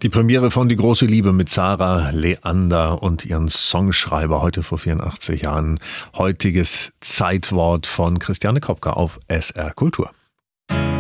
Die Premiere von Die große Liebe mit Sarah Leander und ihren Songschreiber heute vor 84 Jahren. Heutiges Zeitwort von Christiane Kopka auf SR Kultur.